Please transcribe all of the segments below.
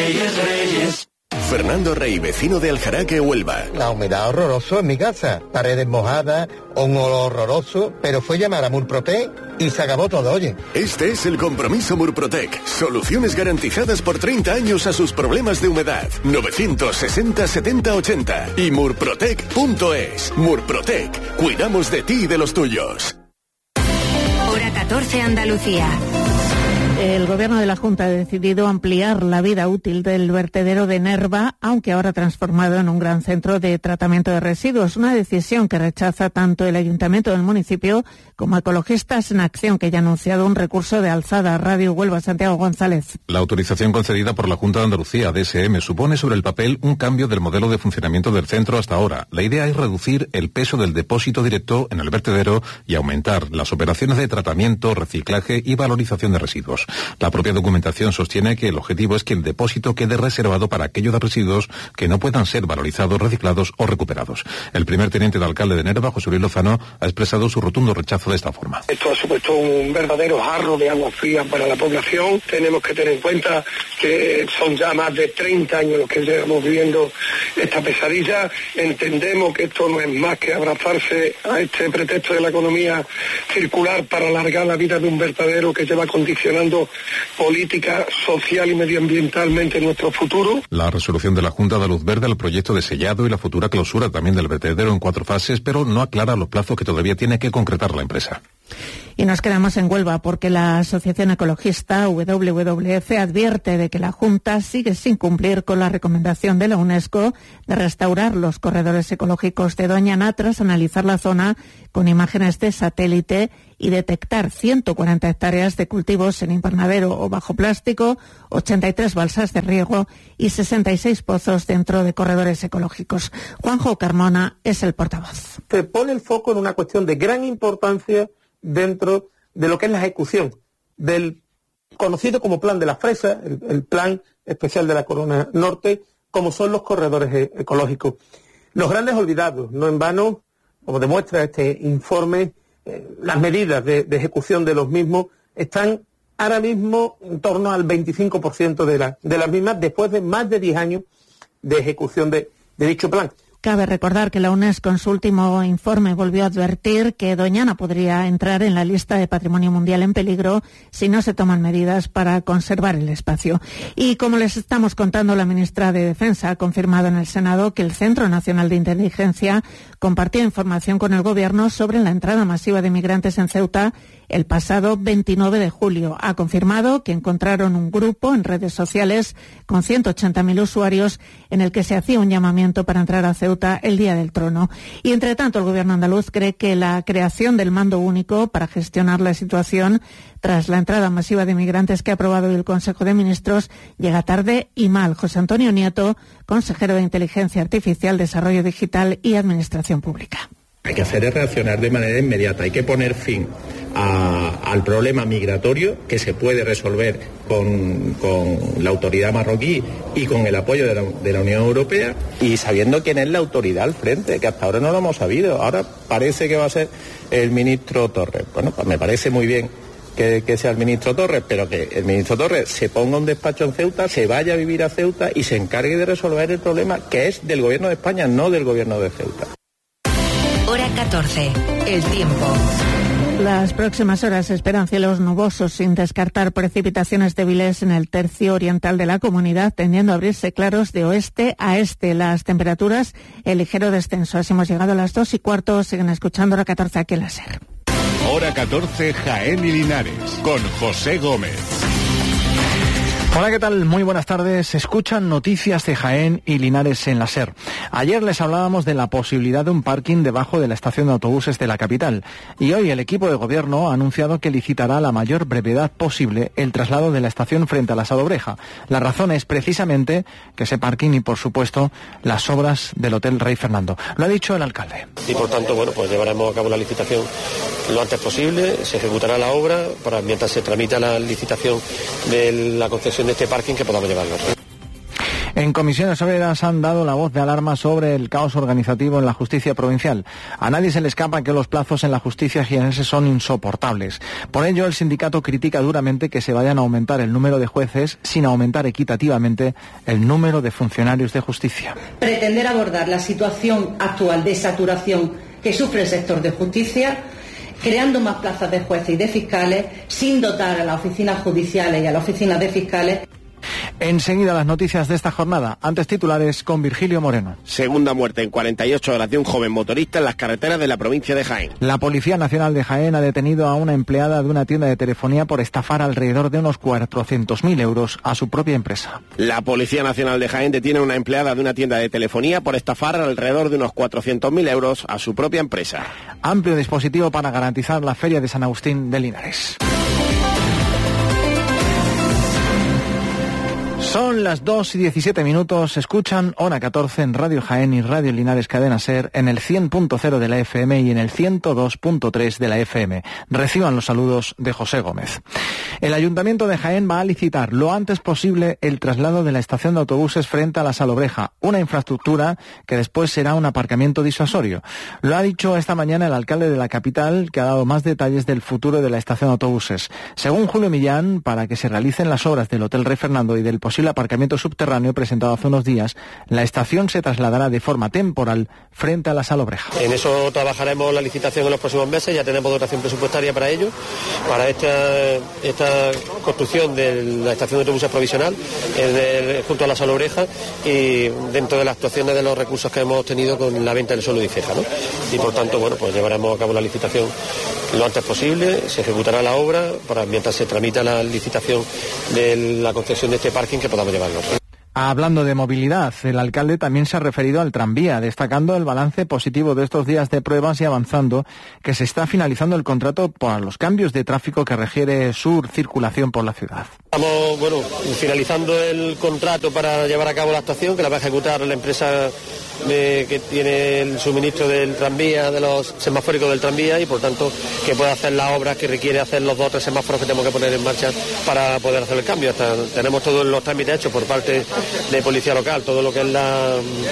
Reyes, Reyes. Fernando Rey, vecino de Aljaraque, Huelva. La humedad horroroso en mi casa, paredes mojadas, un olor horroroso, pero fue llamar a Murprotec y se acabó todo, oye. Este es el compromiso Murprotec. Soluciones garantizadas por 30 años a sus problemas de humedad. 960 70 80 y murprotec.es. Murprotec. Cuidamos de ti y de los tuyos. Hora 14 Andalucía. El Gobierno de la Junta ha decidido ampliar la vida útil del vertedero de Nerva, aunque ahora transformado en un gran centro de tratamiento de residuos. Una decisión que rechaza tanto el Ayuntamiento del municipio como Ecologistas en Acción, que ya ha anunciado un recurso de alzada. Radio Huelva, Santiago González. La autorización concedida por la Junta de Andalucía, DSM, supone sobre el papel un cambio del modelo de funcionamiento del centro hasta ahora. La idea es reducir el peso del depósito directo en el vertedero y aumentar las operaciones de tratamiento, reciclaje y valorización de residuos. La propia documentación sostiene que el objetivo es que el depósito quede reservado para aquellos residuos que no puedan ser valorizados, reciclados o recuperados. El primer teniente de alcalde de Nerva, José Luis Lozano, ha expresado su rotundo rechazo de esta forma. Esto ha supuesto un verdadero jarro de agua fría para la población. Tenemos que tener en cuenta que son ya más de 30 años los que llevamos viviendo esta pesadilla. Entendemos que esto no es más que abrazarse a este pretexto de la economía circular para alargar la vida de un vertedero que lleva condicionando política social y medioambientalmente nuestro futuro. La resolución de la Junta da luz verde al proyecto de sellado y la futura clausura también del vertedero en 4 fases, pero no aclara los plazos que todavía tiene que concretar la empresa. Y nos quedamos en Huelva porque la Asociación Ecologista WWF advierte de que la Junta sigue sin cumplir con la recomendación de la UNESCO de restaurar los corredores ecológicos de Doñana tras analizar la zona con imágenes de satélite y detectar 140 hectáreas de cultivos en invernadero o bajo plástico, 83 balsas de riego y 66 pozos dentro de corredores ecológicos. Juanjo Carmona es el portavoz. Se pone el foco en una cuestión de gran importancia dentro de lo que es la ejecución del conocido como Plan de la Fresa, el Plan Especial de la Corona Norte, como son los corredores ecológicos. Los grandes olvidados, no en vano, como demuestra este informe, las medidas de ejecución de los mismos están ahora mismo en torno al 25% de las mismas, después de más de 10 años de ejecución de dicho plan. Cabe recordar que la UNESCO en su último informe volvió a advertir que Doñana podría entrar en la lista de Patrimonio Mundial en peligro si no se toman medidas para conservar el espacio. Y como les estamos contando, la ministra de Defensa ha confirmado en el Senado que el Centro Nacional de Inteligencia compartió información con el Gobierno sobre la entrada masiva de migrantes en Ceuta el pasado 29 de julio. Ha confirmado que encontraron un grupo en redes sociales con 180.000 usuarios en el que se hacía un llamamiento para entrar a Ceuta el día del trono. Y entre tanto, el Gobierno andaluz cree que la creación del mando único para gestionar la situación tras la entrada masiva de migrantes que ha aprobado el Consejo de Ministros llega tarde y mal. José Antonio Nieto, consejero de Inteligencia Artificial, Desarrollo Digital y Administración Pública. Hay que hacer es reaccionar de manera inmediata, hay que poner fin al problema migratorio que se puede resolver con la autoridad marroquí y con el apoyo de la Unión Europea, y sabiendo quién es la autoridad al frente, que hasta ahora no lo hemos sabido. Ahora parece que va a ser el ministro Torres. Bueno, pues me parece muy bien que sea el ministro Torres, pero que el ministro Torres se ponga un despacho en Ceuta, se vaya a vivir a Ceuta y se encargue de resolver el problema que es del Gobierno de España, no del Gobierno de Ceuta. Hora 14. El tiempo. Las próximas horas se esperan cielos nubosos sin descartar precipitaciones débiles en el tercio oriental de la comunidad, tendiendo a abrirse claros de oeste a este. Las temperaturas en ligero descenso. Así hemos llegado a las 2:15. Siguen escuchando Hora 14 aquí en la SER. Hora 14 Jaén y Linares con José Gómez. Hola, ¿qué tal? Muy buenas tardes. Escuchan noticias de Jaén y Linares en la SER. Ayer les hablábamos de la posibilidad de un parking debajo de la estación de autobuses de la capital. Y hoy el equipo de gobierno ha anunciado que licitará a la mayor brevedad posible el traslado de la estación frente a la Salobreja. La razón es precisamente que ese parking y, por supuesto, las obras del Hotel Rey Fernando. Lo ha dicho el alcalde. Y por tanto, bueno, pues llevaremos a cabo la licitación lo antes posible, se ejecutará la obra para mientras se tramita la licitación de la concesión de este parking que podamos llevarlo. En Comisiones Obreras han dado la voz de alarma sobre el caos organizativo en la justicia provincial. A nadie se le escapa que los plazos en la justicia jienense son insoportables. Por ello, el sindicato critica duramente que se vayan a aumentar el número de jueces sin aumentar equitativamente el número de funcionarios de justicia. Pretender abordar la situación actual de saturación que sufre el sector de justicia, creando más plazas de jueces y de fiscales, sin dotar a las oficinas judiciales y a las oficinas de fiscales. Enseguida las noticias de esta jornada, antes titulares con Virgilio Moreno. Segunda muerte en 48 horas de un joven motorista en las carreteras de la provincia de Jaén. La Policía Nacional de Jaén ha detenido a una empleada de una tienda de telefonía por estafar alrededor de unos 400.000 euros a su propia empresa. La Policía Nacional de Jaén detiene a una empleada de una tienda de telefonía por estafar alrededor de unos 400.000 euros a su propia empresa. Amplio dispositivo para garantizar la Feria de San Agustín de Linares. Son las 2:17, escuchan Hora 14 en Radio Jaén y Radio Linares Cadena Ser en el 100.0 de la FM y en el 102.3 de la FM. Reciban los saludos de José Gómez. El Ayuntamiento de Jaén va a licitar lo antes posible el traslado de la estación de autobuses frente a la Salobreja, una infraestructura que después será un aparcamiento disuasorio. Lo ha dicho esta mañana el alcalde de la capital, que ha dado más detalles del futuro de la estación de autobuses. Según Julio Millán, para que se realicen las obras del Hotel Rey Fernando y del posible aparcamiento subterráneo presentado hace unos días, la estación se trasladará de forma temporal frente a la Salobreja. En eso trabajaremos la licitación en los próximos meses, ya tenemos dotación presupuestaria para ello, para esta construcción de la estación de autobuses provisional junto a la Salobreja y dentro de las actuaciones de los recursos que hemos tenido con la venta del suelo de IFEJA, ¿no? Y por tanto, bueno, pues llevaremos a cabo la licitación lo antes posible, se ejecutará la obra mientras se tramita la licitación de la concesión de este parking que podamos llevarlo. Hablando de movilidad, el alcalde también se ha referido al tranvía, destacando el balance positivo de estos días de pruebas y avanzando que se está finalizando el contrato para los cambios de tráfico que requiere su circulación por la ciudad. Estamos, finalizando el contrato para llevar a cabo la actuación, que la va a ejecutar la empresa que tiene el suministro del tranvía, de los semafóricos del tranvía, y por tanto que pueda hacer las obras que requiere hacer los 2 o 3 semáforos que tenemos que poner en marcha para poder hacer el cambio. Tenemos todos los trámites hechos por parte de policía local, todo lo que es la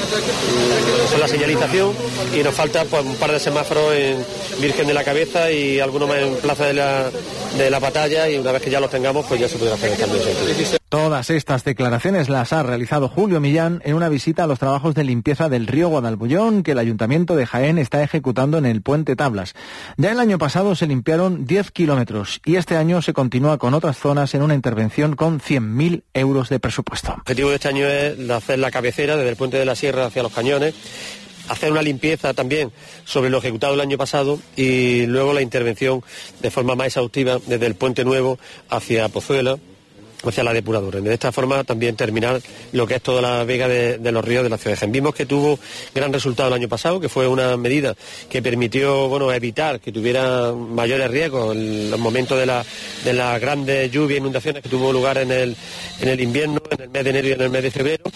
señalización, y nos falta pues un par de semáforos en Virgen de la Cabeza y algunos más en Plaza de la Batalla, y una vez que ya los tengamos pues ya se podrá hacer el cambio. Todas estas declaraciones las ha realizado Julio Millán en una visita a los trabajos de limpieza del río Guadalbullón que el Ayuntamiento de Jaén está ejecutando en el puente Tablas. Ya el año pasado se limpiaron 10 kilómetros y este año se continúa con otras zonas en una intervención con 100.000 euros de presupuesto. El objetivo de este año es hacer la cabecera desde el puente de la Sierra hacia los Cañones, hacer una limpieza también sobre lo ejecutado el año pasado y luego la intervención de forma más exhaustiva desde el puente nuevo hacia Pozuelo, hacia la depuradora. De esta forma también terminar lo que es toda la vega de los ríos de la ciudad de Jaén. Vimos que tuvo gran resultado el año pasado, que fue una medida que permitió evitar que tuviera mayores riesgos en los momentos de las grandes lluvias e inundaciones que tuvo lugar en el invierno, en el mes de enero y en el mes de febrero.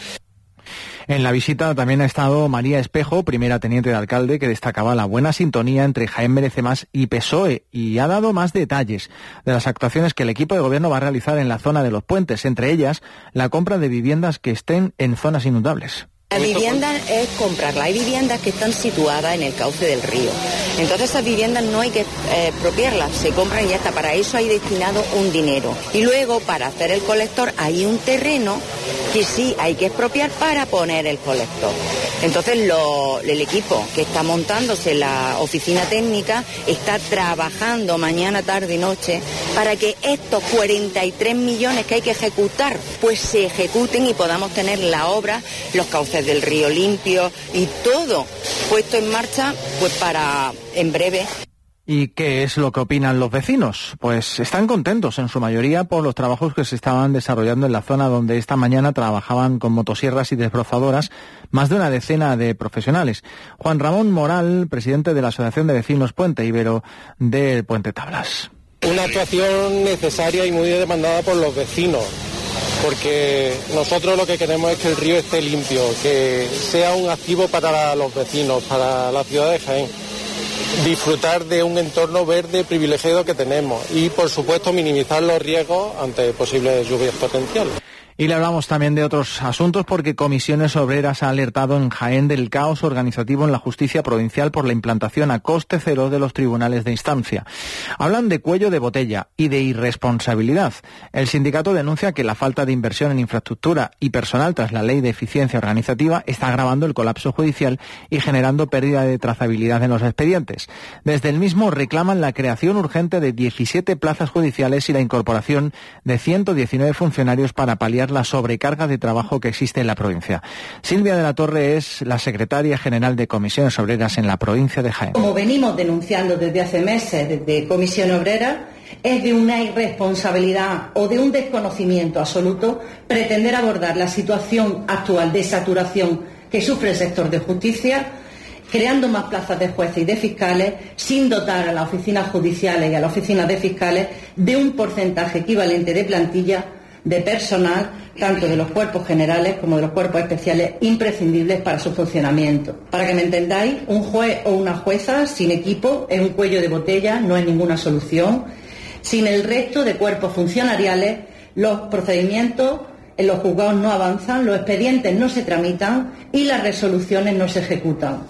En la visita también ha estado María Espejo, primera teniente de alcalde, que destacaba la buena sintonía entre Jaén Merece Más y PSOE y ha dado más detalles de las actuaciones que el equipo de gobierno va a realizar en la zona de los puentes, entre ellas la compra de viviendas que estén en zonas inundables. La vivienda es comprarla. Hay viviendas que están situadas en el cauce del río. Entonces esas viviendas no hay que expropiarlas, se compran y ya está. Para eso hay destinado un dinero. Y luego para hacer el colector hay un terreno que sí hay que expropiar para poner el colector. Entonces el equipo que está montándose la oficina técnica está trabajando mañana, tarde y noche para que estos 43 millones que hay que ejecutar pues se ejecuten y podamos tener la obra, los cauces del río limpio y todo puesto en marcha pues para en breve. ¿Y qué es lo que opinan los vecinos? Pues están contentos en su mayoría por los trabajos que se estaban desarrollando en la zona donde esta mañana trabajaban con motosierras y desbrozadoras más de una decena de profesionales. Juan Ramón Moral, presidente de la Asociación de Vecinos Puente Ibero del Puente Tablas. Una actuación necesaria y muy demandada por los vecinos, porque nosotros lo que queremos es que el río esté limpio, que sea un activo para los vecinos, para la ciudad de Jaén. Disfrutar de un entorno verde privilegiado que tenemos y, por supuesto, minimizar los riesgos ante posibles lluvias potenciales. Y le hablamos también de otros asuntos porque Comisiones Obreras ha alertado en Jaén del caos organizativo en la justicia provincial por la implantación a coste cero de los tribunales de instancia. Hablan de cuello de botella y de irresponsabilidad. El sindicato denuncia que la falta de inversión en infraestructura y personal tras la ley de eficiencia organizativa está agravando el colapso judicial y generando pérdida de trazabilidad en los expedientes. Desde el mismo reclaman la creación urgente de 17 plazas judiciales y la incorporación de 119 funcionarios para paliar la sobrecarga de trabajo que existe en la provincia. Silvia de la Torre es la secretaria general de Comisiones Obreras en la provincia de Jaén. Como venimos denunciando desde hace meses desde Comisión Obrera, es de una irresponsabilidad o de un desconocimiento absoluto pretender abordar la situación actual de saturación que sufre el sector de justicia, creando más plazas de jueces y de fiscales, sin dotar a las oficinas judiciales y a las oficinas de fiscales de un porcentaje equivalente de plantilla de personal, tanto de los cuerpos generales como de los cuerpos especiales, imprescindibles para su funcionamiento. Para que me entendáis, un juez o una jueza sin equipo es un cuello de botella, no es ninguna solución. Sin el resto de cuerpos funcionariales, los procedimientos en los juzgados no avanzan, los expedientes no se tramitan y las resoluciones no se ejecutan.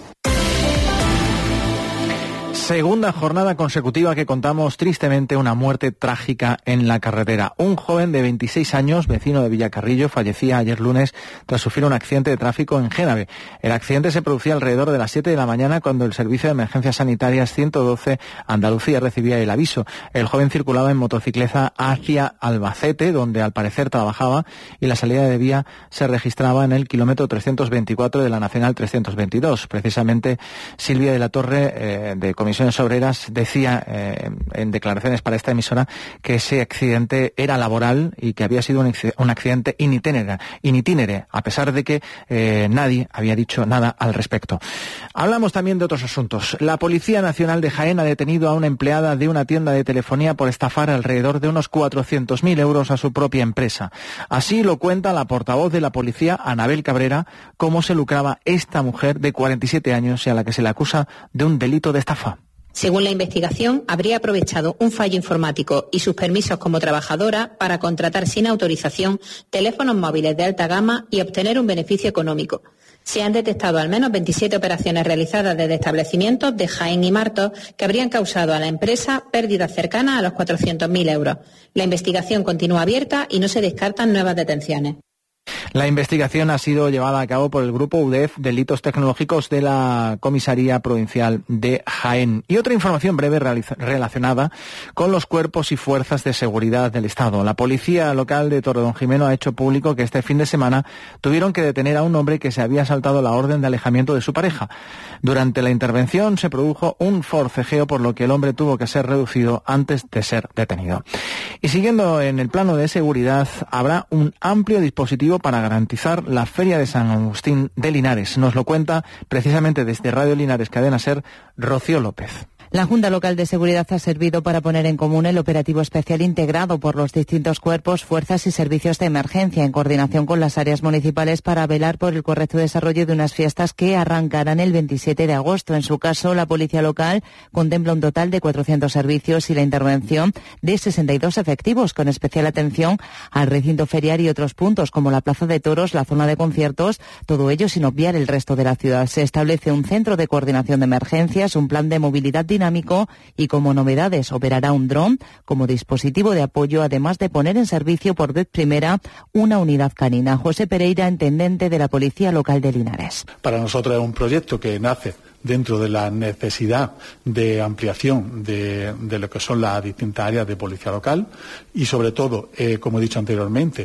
Segunda jornada consecutiva que contamos tristemente una muerte trágica en la carretera. Un joven de 26 años, vecino de Villacarrillo, fallecía ayer lunes tras sufrir un accidente de tráfico en Génave. El accidente se producía alrededor de las 7 de la mañana cuando el Servicio de Emergencias Sanitarias 112 Andalucía recibía el aviso. El joven circulaba en motocicleta hacia Albacete, donde al parecer trabajaba, y la salida de vía se registraba en el kilómetro 324 de la Nacional 322. Precisamente Silvia de la Torre, de Comisiones Obreras, decía en declaraciones para esta emisora que ese accidente era laboral y que había sido un accidente in itinere, a pesar de que nadie había dicho nada al respecto. Hablamos también de otros asuntos. La Policía Nacional de Jaén ha detenido a una empleada de una tienda de telefonía por estafar alrededor de unos 400.000 euros a su propia empresa. Así lo cuenta la portavoz de la policía, Anabel Cabrera, cómo se lucraba esta mujer de 47 años y a la que se le acusa de un delito de estafa. Según la investigación, habría aprovechado un fallo informático y sus permisos como trabajadora para contratar sin autorización teléfonos móviles de alta gama y obtener un beneficio económico. Se han detectado al menos 27 operaciones realizadas desde establecimientos de Jaén y Martos que habrían causado a la empresa pérdidas cercanas a los 400.000 euros. La investigación continúa abierta y no se descartan nuevas detenciones. La investigación ha sido llevada a cabo por el Grupo UDEF Delitos Tecnológicos de la Comisaría Provincial de Jaén. Y otra información breve relacionada con los cuerpos y fuerzas de seguridad del Estado. La Policía Local de Torredonjimeno ha hecho público que este fin de semana tuvieron que detener a un hombre que se había saltado la orden de alejamiento de su pareja. Durante la intervención se produjo un forcejeo, por lo que el hombre tuvo que ser reducido antes de ser detenido. Y siguiendo en el plano de seguridad, habrá un amplio dispositivo para garantizar la Feria de San Agustín de Linares. Nos lo cuenta precisamente desde Radio Linares Cadena SER, Rocío López. La Junta Local de Seguridad ha servido para poner en común el operativo especial integrado por los distintos cuerpos, fuerzas y servicios de emergencia en coordinación con las áreas municipales para velar por el correcto desarrollo de unas fiestas que arrancarán el 27 de agosto. En su caso, la Policía Local contempla un total de 400 servicios y la intervención de 62 efectivos, con especial atención al recinto ferial y otros puntos como la Plaza de Toros, la zona de conciertos, todo ello sin obviar el resto de la ciudad. Se establece un centro de coordinación de emergencias, un plan de movilidad dinámico y como novedades operará un dron como dispositivo de apoyo, además de poner en servicio por vez primera una unidad canina. José Pereira, intendente de la Policía Local de Linares. Para nosotros es un proyecto que nace dentro de la necesidad de ampliación de lo que son las distintas áreas de policía local y sobre todo, como he dicho anteriormente,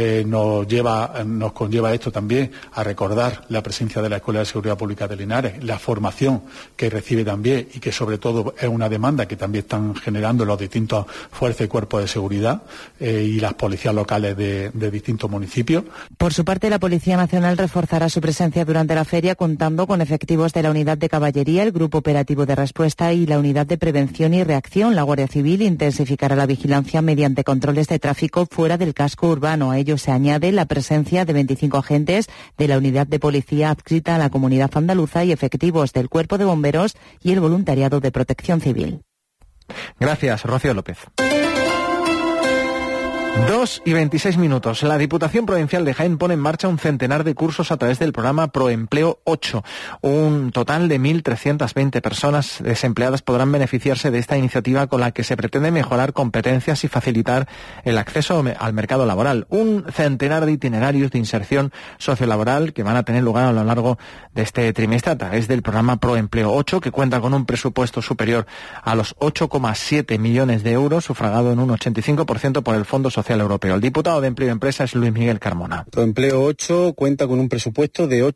nos conlleva esto también a recordar la presencia de la Escuela de Seguridad Pública de Linares, la formación que recibe también y que sobre todo es una demanda que también están generando los distintos fuerzas y cuerpos de seguridad y las policías locales de distintos municipios. Por su parte, la Policía Nacional reforzará su presencia durante la feria contando con efectivos de la Unidad de Caballería, el Grupo Operativo de Respuesta y la Unidad de Prevención y Reacción. La Guardia Civil intensificará la vigilancia mediante controles de tráfico fuera del casco urbano. A ello se añade la presencia de 25 agentes de la Unidad de Policía adscrita a la Comunidad Andaluza y efectivos del Cuerpo de Bomberos y el Voluntariado de Protección Civil. Gracias, Rocío López. 2:26. La Diputación Provincial de Jaén pone en marcha un centenar de cursos a través del programa Proempleo 8. Un total de 1.320 personas desempleadas podrán beneficiarse de esta iniciativa con la que se pretende mejorar competencias y facilitar el acceso al mercado laboral. Un centenar de itinerarios de inserción sociolaboral que van a tener lugar a lo largo de este trimestre a través del programa Proempleo 8, que cuenta con un presupuesto superior a los 8,7 millones de euros, sufragado en un 85% por el Fondo Social Europeo. El diputado de Empleo y Empresa es Luis Miguel Carmona. Proempleo 8 cuenta con un presupuesto de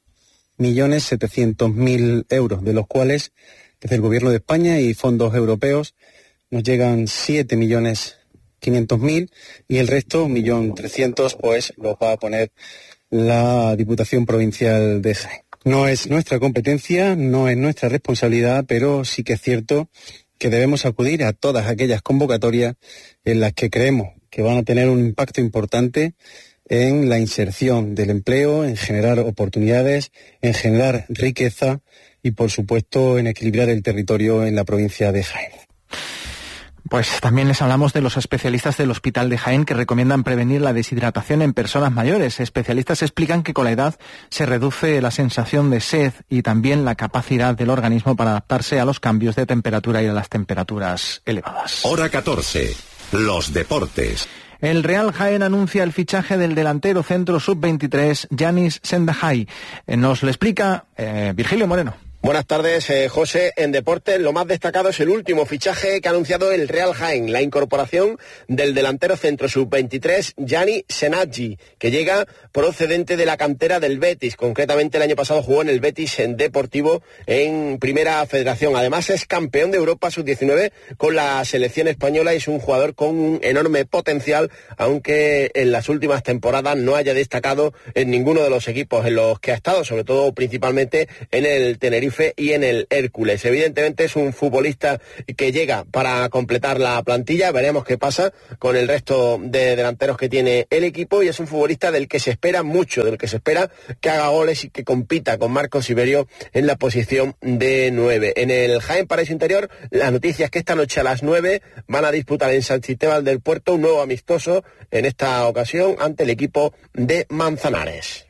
8.700.000 euros, de los cuales desde el Gobierno de España y fondos europeos nos llegan 7.500.000 y el resto, 1.300.000, pues los va a poner la Diputación Provincial de Jaén. No es nuestra competencia, no es nuestra responsabilidad, pero sí que es cierto que debemos acudir a todas aquellas convocatorias en las que creemos que van a tener un impacto importante en la inserción del empleo, en generar oportunidades, en generar riqueza y, por supuesto, en equilibrar el territorio en la provincia de Jaén. Pues también les hablamos de los especialistas del Hospital de Jaén que recomiendan prevenir la deshidratación en personas mayores. Especialistas explican que con la edad se reduce la sensación de sed y también la capacidad del organismo para adaptarse a los cambios de temperatura y a las temperaturas elevadas. Hora 14. Los deportes. El Real Jaén anuncia el fichaje del delantero centro sub-23, Yanis Sendahai. Nos lo explica Virgilio Moreno. Buenas tardes, José. En deportes, lo más destacado es el último fichaje que ha anunciado el Real Jaén, la incorporación del delantero centro sub-23, Yanis Sendahai, que llega procedente de la cantera del Betis. Concretamente, el año pasado jugó en el Betis en Deportivo en Primera Federación. Además, es campeón de Europa sub-19 con la selección española y es un jugador con un enorme potencial, aunque en las últimas temporadas no haya destacado en ninguno de los equipos en los que ha estado, sobre todo principalmente en el Tenerife y en el Hércules. Evidentemente es un futbolista que llega para completar la plantilla. Veremos qué pasa con el resto de delanteros que tiene el equipo, y es un futbolista del que se espera mucho, del que se espera que haga goles y que compita con Marcos Iberio en la posición de 9. En el Jaén Paraíso Interior, la noticia es que esta noche a las 9 van a disputar en San Cristóbal del Puerto un nuevo amistoso, en esta ocasión ante el equipo de Manzanares.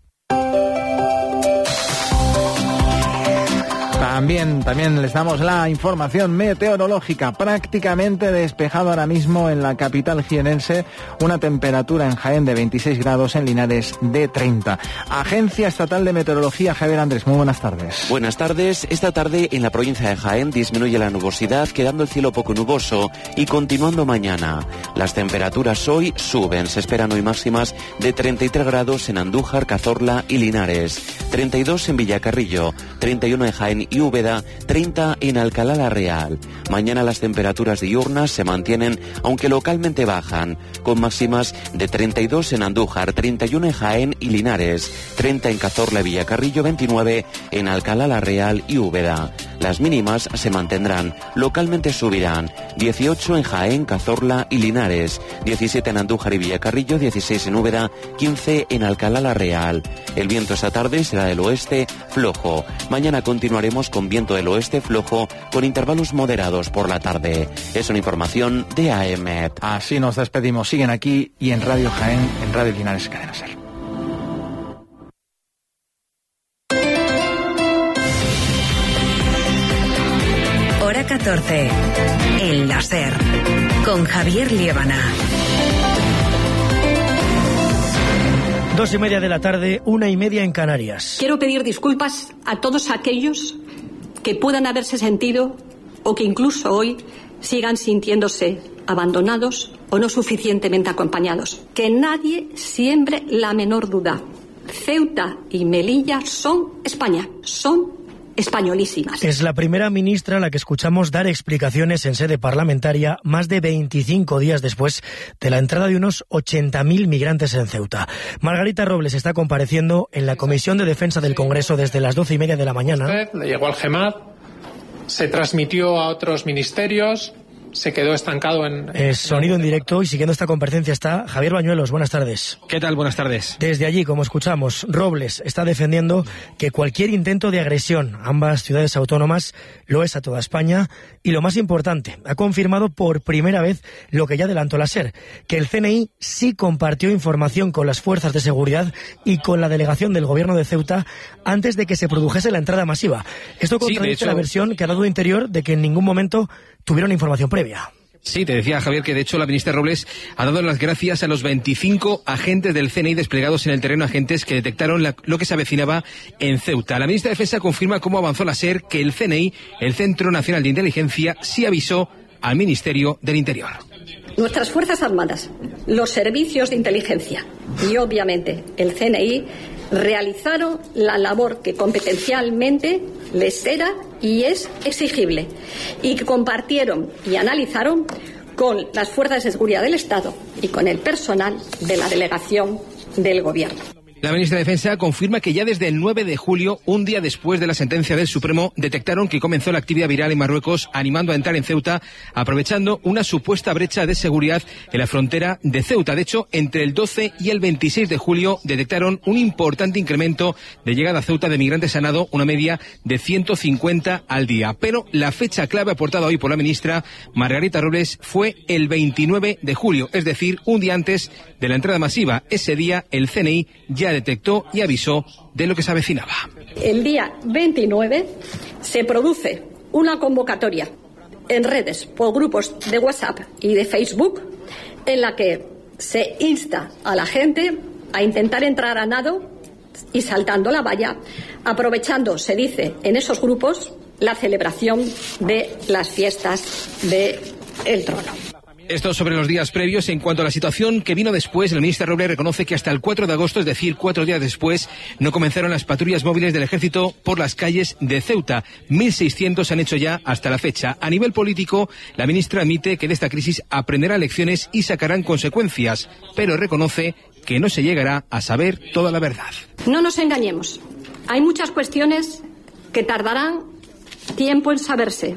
También les damos la información meteorológica. Prácticamente despejado ahora mismo en la capital jienense, una temperatura en Jaén de 26 grados, en Linares de 30. Agencia Estatal de Meteorología, Javier Andrés, muy buenas tardes. Buenas tardes. Esta tarde en la provincia de Jaén disminuye la nubosidad, quedando el cielo poco nuboso, y continuando mañana. Las temperaturas hoy suben. Se esperan hoy máximas de 33 grados en Andújar, Cazorla y Linares, 32 en Villacarrillo, 31 en Jaén y Úbeda, 30 en Alcalá la Real. Mañana las temperaturas diurnas se mantienen, aunque localmente bajan, con máximas de 32 en Andújar, 31 en Jaén y Linares, 30 en Cazorla y Villacarrillo, 29 en Alcalá la Real y Úbeda. Las mínimas se mantendrán, localmente subirán, 18 en Jaén, Cazorla y Linares, 17 en Andújar y Villacarrillo, 16 en Úbeda, 15 en Alcalá la Real. El viento esta tarde será del oeste flojo. Mañana continuaremos con viento del oeste flojo, con intervalos moderados por la tarde. Es una información de AEMET. Así nos despedimos. Siguen aquí y en Radio Jaén, en Radio Linares, Cadena Ser. Hora 14. El láser. Con Javier Liébana. 2:30 de la tarde, 1:30 en Canarias. Quiero pedir disculpas a todos aquellos que puedan haberse sentido o que incluso hoy sigan sintiéndose abandonados o no suficientemente acompañados. Que nadie siembre la menor duda. Ceuta y Melilla son España, son españolísimas. Es la primera ministra a la que escuchamos dar explicaciones en sede parlamentaria más de 25 días después de la entrada de unos 80.000 migrantes en Ceuta. Margarita Robles está compareciendo en la Comisión de Defensa del Congreso desde las 12:30 de la mañana. Le llegó al GEMAT, se transmitió a otros ministerios, se quedó estancado en... Sonido en directo, y siguiendo esta comparecencia está Javier Bañuelos. Buenas tardes. ¿Qué tal? Buenas tardes. Desde allí, como escuchamos, Robles está defendiendo que cualquier intento de agresión a ambas ciudades autónomas lo es a toda España, y lo más importante, ha confirmado por primera vez lo que ya adelantó la SER, que el CNI sí compartió información con las fuerzas de seguridad y con la delegación del gobierno de Ceuta antes de que se produjese la entrada masiva. Esto contradice la versión que ha dado Interior de que en ningún momento tuvieron información previa. Sí, te decía, Javier, que de hecho la ministra Robles ha dado las gracias a los 25 agentes del CNI desplegados en el terreno, agentes que detectaron lo que se avecinaba en Ceuta. La ministra de Defensa confirma cómo avanzó la SER, que el CNI, el Centro Nacional de Inteligencia, sí avisó al Ministerio del Interior. Nuestras Fuerzas Armadas, los servicios de inteligencia y obviamente el CNI realizaron la labor que competencialmente les era y es exigible, y que compartieron y analizaron con las fuerzas de seguridad del Estado y con el personal de la delegación del Gobierno. La ministra de Defensa confirma que ya desde el 9 de julio, un día después de la sentencia del Supremo, detectaron que comenzó la actividad viral en Marruecos, animando a entrar en Ceuta, aprovechando una supuesta brecha de seguridad en la frontera de Ceuta. De hecho, entre el 12 y el 26 de julio detectaron un importante incremento de llegada a Ceuta de migrantes a nado, una media de 150 al día. Pero la fecha clave aportada hoy por la ministra Margarita Robles fue el 29 de julio, es decir, un día antes de la entrada masiva. Ese día el CNI ya detectó y avisó de lo que se avecinaba. El día 29 se produce una convocatoria en redes por grupos de WhatsApp y de Facebook en la que se insta a la gente a intentar entrar a nado y saltando la valla, aprovechando, se dice en esos grupos, la celebración de las fiestas del Trono. Esto sobre los días previos. En cuanto a la situación que vino después, el ministro Robles reconoce que hasta el 4 de agosto, es decir, 4 días después, no comenzaron las patrullas móviles del Ejército por las calles de Ceuta. 1.600 se han hecho ya hasta la fecha. A nivel político, la ministra admite que de esta crisis aprenderá lecciones y sacarán consecuencias, pero reconoce que no se llegará a saber toda la verdad. No nos engañemos. Hay muchas cuestiones que tardarán tiempo en saberse.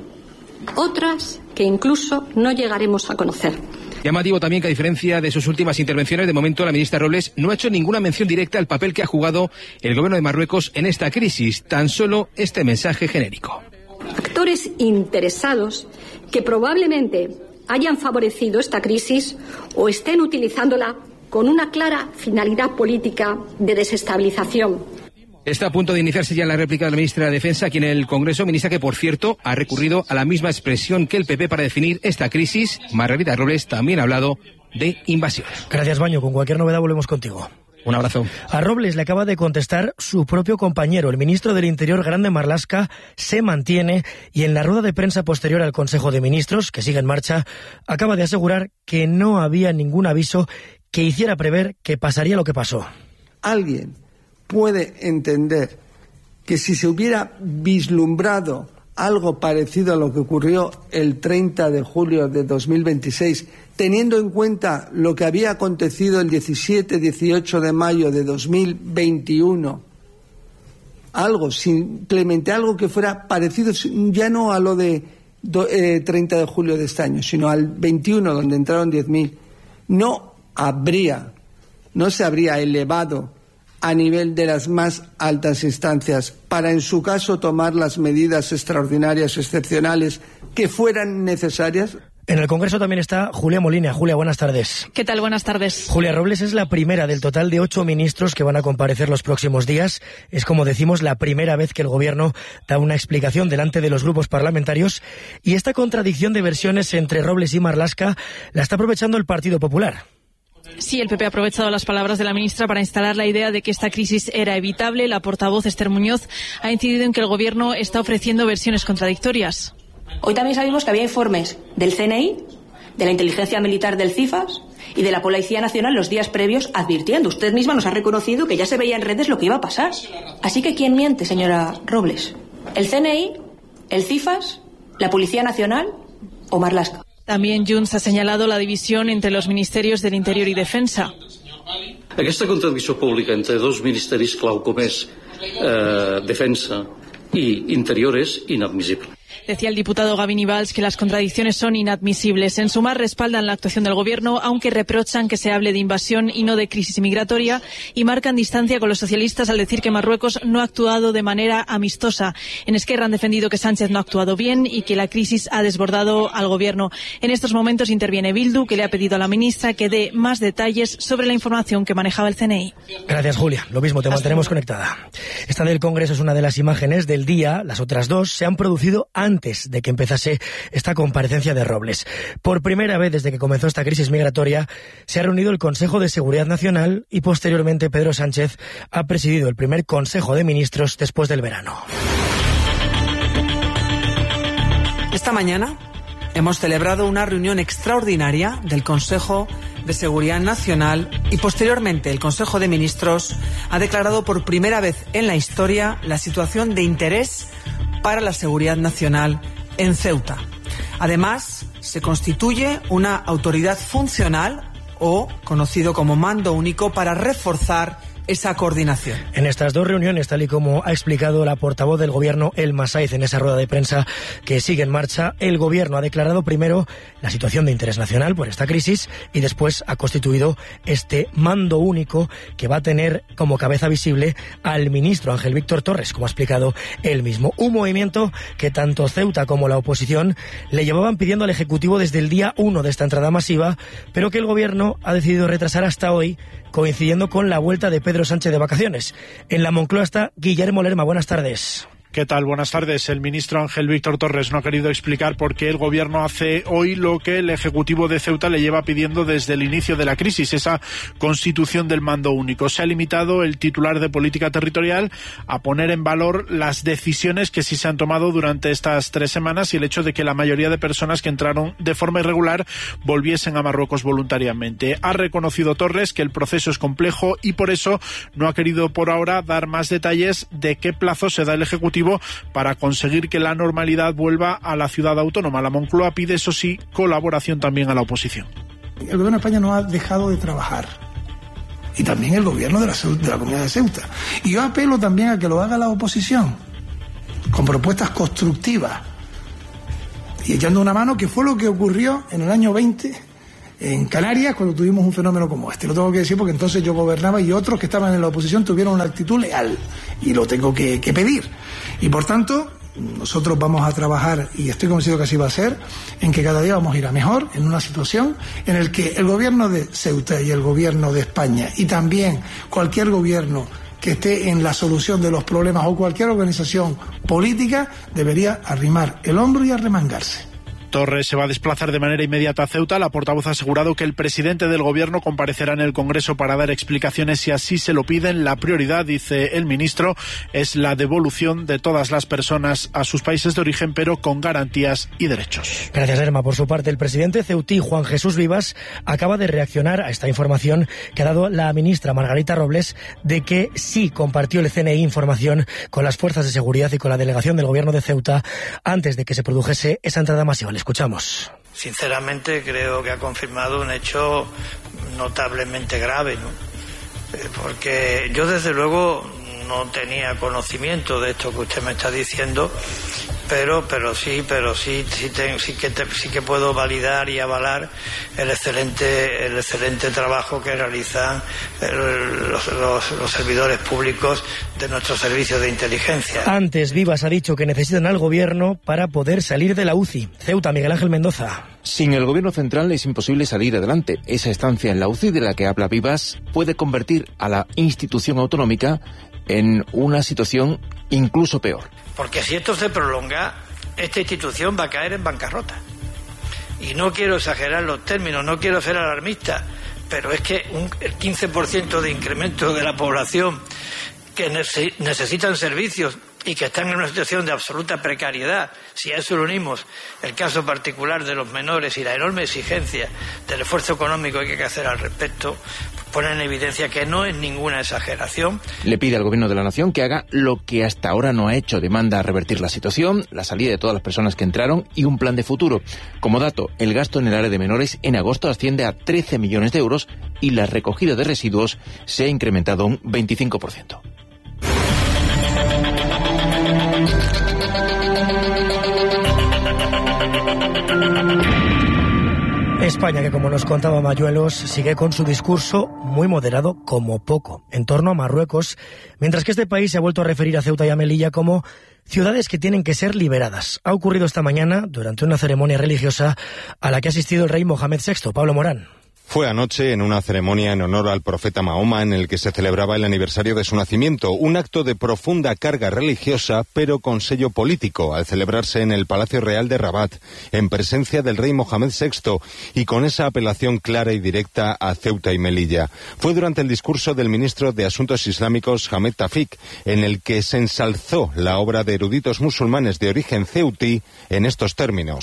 Otras que incluso no llegaremos a conocer. Llamativo también que, a diferencia de sus últimas intervenciones, de momento la ministra Robles no ha hecho ninguna mención directa al papel que ha jugado el gobierno de Marruecos en esta crisis, tan solo este mensaje genérico. Actores interesados que probablemente hayan favorecido esta crisis o estén utilizándola con una clara finalidad política de desestabilización. Está a punto de iniciarse ya la réplica de la ministra de Defensa aquí en el Congreso, ministra que, por cierto, ha recurrido a la misma expresión que el PP para definir esta crisis. Margarita Robles también ha hablado de invasión. Gracias, Baño. Con cualquier novedad volvemos contigo. Un abrazo. A Robles le acaba de contestar su propio compañero, el ministro del Interior, Grande Marlaska, se mantiene, y en la rueda de prensa posterior al Consejo de Ministros, que sigue en marcha, acaba de asegurar que no había ningún aviso que hiciera prever que pasaría lo que pasó. Alguien puede entender que si se hubiera vislumbrado algo parecido a lo que ocurrió el 30 de julio de 2026, teniendo en cuenta lo que había acontecido el 17-18 de mayo de 2021, simplemente algo que fuera parecido, ya no a lo de 30 de julio de este año, sino al 21, donde entraron 10.000, no se habría elevado a nivel de las más altas instancias para, en su caso, tomar las medidas extraordinarias o excepcionales que fueran necesarias. En el Congreso también está Julia Molina. Julia, buenas tardes. ¿Qué tal? Buenas tardes. Julia, Robles es la primera del total de 8 ministros que van a comparecer los próximos días. Es, como decimos, la primera vez que el Gobierno da una explicación delante de los grupos parlamentarios, y esta contradicción de versiones entre Robles y Marlaska la está aprovechando el Partido Popular. Sí, el PP ha aprovechado las palabras de la ministra para instalar la idea de que esta crisis era evitable. La portavoz Esther Muñoz ha incidido en que el Gobierno está ofreciendo versiones contradictorias. Hoy también sabemos que había informes del CNI, de la inteligencia militar del CIFAS y de la Policía Nacional los días previos advirtiendo. Usted misma nos ha reconocido que ya se veía en redes lo que iba a pasar. Así que ¿quién miente, señora Robles? ¿El CNI, el CIFAS, la Policía Nacional o Marlaska? También Junts ha señalado la división entre los ministerios del Interior y Defensa. Aquesta contradicció pública entre dos ministeris clau com és Defensa i Interior és inadmissible. Decía el diputado Gavin Valls que las contradicciones son inadmisibles. En Sumar respaldan la actuación del Gobierno, aunque reprochan que se hable de invasión y no de crisis migratoria, y marcan distancia con los socialistas al decir que Marruecos no ha actuado de manera amistosa. En Esquerra han defendido que Sánchez no ha actuado bien y que la crisis ha desbordado al Gobierno. En estos momentos interviene Bildu, que le ha pedido a la ministra que dé más detalles sobre la información que manejaba el CNI. Gracias, Julia. Lo mismo, te mantenemos conectada. Esta del Congreso es una de las imágenes del día. Las otras dos se han producido antes de que empezase esta comparecencia de Robles. Por primera vez desde que comenzó esta crisis migratoria, se ha reunido el Consejo de Seguridad Nacional y posteriormente Pedro Sánchez ha presidido el primer Consejo de Ministros después del verano. Esta mañana hemos celebrado una reunión extraordinaria del Consejo de Seguridad Nacional y posteriormente el Consejo de Ministros ha declarado por primera vez en la historia la situación de interés para la seguridad nacional en Ceuta. Además, se constituye una autoridad funcional o conocido como mando único para reforzar esa coordinación. En estas dos reuniones, tal y como ha explicado la portavoz del Gobierno, Elma Saiz, en esa rueda de prensa que sigue en marcha, el Gobierno ha declarado primero la situación de interés nacional por esta crisis y después ha constituido este mando único que va a tener como cabeza visible al ministro Ángel Víctor Torres, como ha explicado él mismo. Un movimiento que tanto Ceuta como la oposición le llevaban pidiendo al Ejecutivo desde el día 1 de esta entrada masiva, pero que el Gobierno ha decidido retrasar hasta hoy, coincidiendo con la vuelta de Pedro Sánchez de vacaciones. En la Moncloa está Guillermo Lerma. Buenas tardes. ¿Qué tal? Buenas tardes. El ministro Ángel Víctor Torres no ha querido explicar por qué el Gobierno hace hoy lo que el Ejecutivo de Ceuta le lleva pidiendo desde el inicio de la crisis, esa constitución del mando único. Se ha limitado el titular de Política Territorial a poner en valor las decisiones que sí se han tomado durante estas 3 semanas y el hecho de que la mayoría de personas que entraron de forma irregular volviesen a Marruecos voluntariamente. Ha reconocido Torres que el proceso es complejo y por eso no ha querido por ahora dar más detalles de qué plazo se da el Ejecutivo para conseguir que la normalidad vuelva a la ciudad autónoma. La Moncloa pide, eso sí, colaboración también a la oposición. El Gobierno de España no ha dejado de trabajar. Y también el Gobierno de la Comunidad de Ceuta. Y yo apelo también a que lo haga la oposición, con propuestas constructivas. Y echando una mano, que fue lo que ocurrió en el año 20 en Canarias cuando tuvimos un fenómeno como este. Lo tengo que decir porque entonces yo gobernaba y otros que estaban en la oposición tuvieron una actitud leal. Y lo tengo que pedir. Y por tanto, nosotros vamos a trabajar, y estoy convencido que así va a ser, en que cada día vamos a ir a mejor, en una situación en la que el Gobierno de Ceuta y el Gobierno de España, y también cualquier gobierno que esté en la solución de los problemas o cualquier organización política, debería arrimar el hombro y arremangarse. Torres se va a desplazar de manera inmediata a Ceuta. La portavoz ha asegurado que el presidente del Gobierno comparecerá en el Congreso para dar explicaciones si así se lo piden. La prioridad, dice el ministro, es la devolución de todas las personas a sus países de origen, pero con garantías y derechos. Gracias, Lerma. Por su parte, el presidente ceutí, Juan Jesús Vivas, acaba de reaccionar a esta información que ha dado la ministra Margarita Robles de que sí compartió el CNI información con las fuerzas de seguridad y con la delegación del Gobierno de Ceuta antes de que se produjese esa entrada masiva. Escuchamos. Sinceramente creo que ha confirmado un hecho notablemente grave, ¿no? Porque yo desde luego no tenía conocimiento de esto que usted me está diciendo, pero sí que puedo validar y avalar el excelente trabajo que realizan los servidores públicos de nuestros servicios de inteligencia. Antes, Vivas ha dicho que necesitan al Gobierno para poder salir de la UCI. Ceuta, Miguel Ángel Mendoza. Sin el Gobierno central es imposible salir adelante. Esa estancia en la UCI de la que habla Vivas puede convertir a la institución autonómica en una situación incluso peor. Porque si esto se prolonga, esta institución va a caer en bancarrota. Y no quiero exagerar los términos, no quiero ser alarmista, pero es que el 15% de incremento de la población que necesitan servicios y que están en una situación de absoluta precariedad, si a eso le unimos el caso particular de los menores y la enorme exigencia del esfuerzo económico que hay que hacer al respecto, pone en evidencia que no es ninguna exageración. Le pide al Gobierno de la Nación que haga lo que hasta ahora no ha hecho. Demanda revertir la situación, la salida de todas las personas que entraron y un plan de futuro. Como dato, el gasto en el área de menores en agosto asciende a 13 millones de euros y la recogida de residuos se ha incrementado un 25%. España, que como nos contaba Mayuelos, sigue con su discurso muy moderado como poco en torno a Marruecos, mientras que este país se ha vuelto a referir a Ceuta y a Melilla como ciudades que tienen que ser liberadas. Ha ocurrido esta mañana durante una ceremonia religiosa a la que ha asistido el rey Mohamed VI. Pablo Morán. Fue anoche en una ceremonia en honor al profeta Mahoma en el que se celebraba el aniversario de su nacimiento, un acto de profunda carga religiosa pero con sello político, al celebrarse en el Palacio Real de Rabat, en presencia del rey Mohamed VI y con esa apelación clara y directa a Ceuta y Melilla. Fue durante el discurso del ministro de Asuntos Islámicos, Ahmed Tafik, en el que se ensalzó la obra de eruditos musulmanes de origen ceutí en estos términos,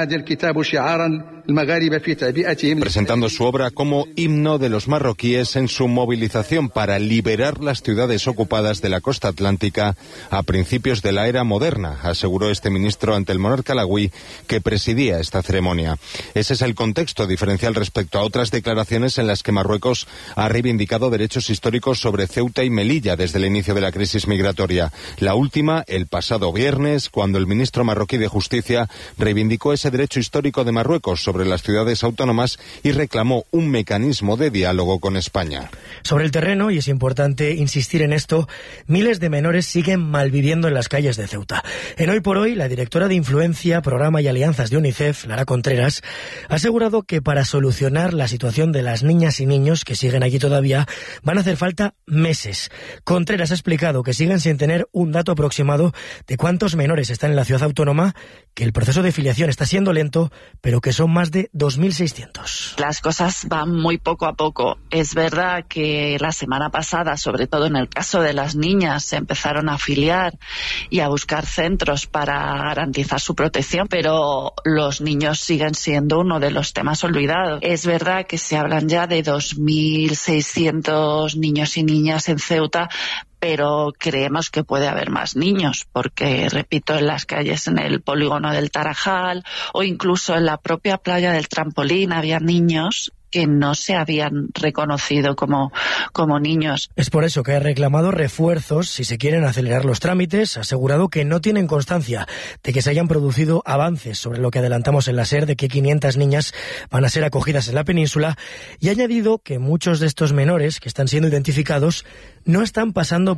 presentando su obra como himno de los marroquíes en su movilización para liberar las ciudades ocupadas de la costa atlántica a principios de la era moderna, aseguró este ministro ante el monarca alauí que presidía esta ceremonia. Ese es el contexto diferencial respecto a otras declaraciones en las que Marruecos ha reivindicado derechos históricos sobre Ceuta y Melilla desde el inicio de la crisis migratoria. La última, el pasado viernes, cuando el ministro marroquí de Justicia reivindicó ese derecho histórico de Marruecos sobre las ciudades autónomas y reclamó un mecanismo de diálogo con España. Sobre el terreno, y es importante insistir en esto, miles de menores siguen malviviendo en las calles de Ceuta. En Hoy por Hoy, la directora de Influencia, Programa y Alianzas de UNICEF, Lara Contreras, ha asegurado que para solucionar la situación de las niñas y niños que siguen allí todavía, van a hacer falta meses. Contreras ha explicado que siguen sin tener un dato aproximado de cuántos menores están en la ciudad autónoma, que el proceso de filiación está siendo lento, pero que son más de 2.600. Las cosas van muy poco a poco. Es verdad que la semana pasada, sobre todo en el caso de las niñas, se empezaron a afiliar y a buscar centros para garantizar su protección, pero los niños siguen siendo uno de los temas olvidados. Es verdad que se hablan ya de 2.600 niños y niñas en Ceuta, pero creemos que puede haber más niños, porque, repito, en las calles, en el polígono del Tarajal o incluso en la propia playa del Trampolín había niños que no se habían reconocido como niños. Es por eso que ha reclamado refuerzos si se quieren acelerar los trámites. Ha asegurado que no tienen constancia de que se hayan producido avances sobre lo que adelantamos en la SER, de que 500 niñas van a ser acogidas en la península, y ha añadido que muchos de estos menores que están siendo identificados no están pasando